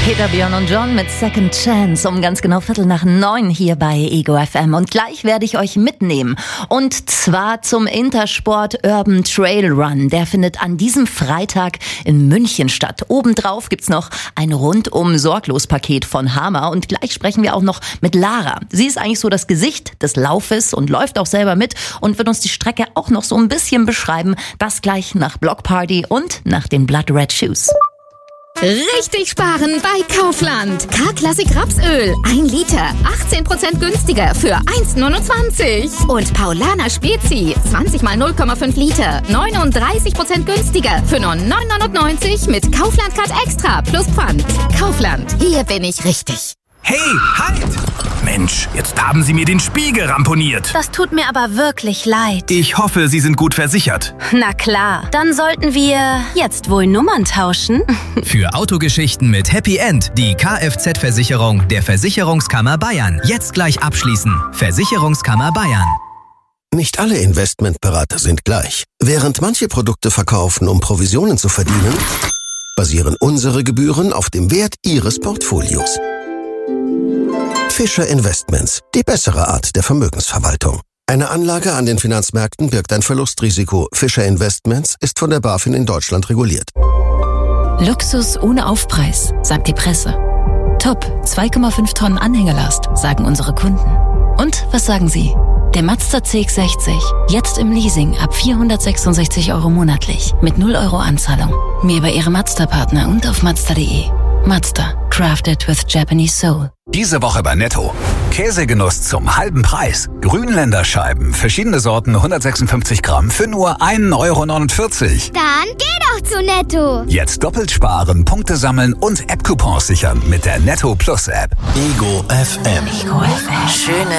Peter, Björn und John mit Second Chance um ganz genau 8:45 hier bei Ego FM. Und gleich werde ich euch mitnehmen. Und zwar zum Intersport Urban Trail Run. Der findet an diesem Freitag in München statt. Obendrauf gibt's noch ein Rundum-Sorglos-Paket von Hama. Und gleich sprechen wir auch noch mit Lara. Sie ist eigentlich so das Gesicht des Laufes und läuft auch selber mit und wird uns die Strecke auch noch so ein bisschen beschreiben. Das gleich nach Blockparty und nach den Blood Red Shoes. Richtig sparen bei Kaufland. K-Klassik Rapsöl. 1 Liter. 18% günstiger für 1,29. Und Paulaner Spezi. 20 mal 0,5 Liter. 39% günstiger für nur 9,99 mit Kaufland Card Extra plus Pfand. Kaufland. Hier bin ich richtig. Hey, halt! Mensch, jetzt haben Sie mir den Spiegel ramponiert. Das tut mir aber wirklich leid. Ich hoffe, Sie sind gut versichert. Na klar, dann sollten wir jetzt wohl Nummern tauschen. Für Autogeschichten mit Happy End die Kfz-Versicherung der Versicherungskammer Bayern. Jetzt gleich abschließen. Versicherungskammer Bayern. Nicht alle Investmentberater sind gleich. Während manche Produkte verkaufen, um Provisionen zu verdienen, basieren unsere Gebühren auf dem Wert Ihres Portfolios. Fischer Investments, die bessere Art der Vermögensverwaltung. Eine Anlage an den Finanzmärkten birgt ein Verlustrisiko. Fischer Investments ist von der BaFin in Deutschland reguliert. Luxus ohne Aufpreis, sagt die Presse. Top, 2,5 Tonnen Anhängerlast, sagen unsere Kunden. Und was sagen Sie? Der Mazda CX-60, jetzt im Leasing ab 466 € monatlich, mit 0 € Anzahlung. Mehr über Ihre Mazda-Partner und auf Mazda.de. Mazda, crafted with Japanese soul. Diese Woche bei Netto. Käsegenuss zum halben Preis. Grünländerscheiben, verschiedene Sorten, 156 Gramm für nur 1,49 €. Dann geh doch zu Netto. Jetzt doppelt sparen, Punkte sammeln und App-Coupons sichern mit der Netto Plus App. Ego FM. Schöne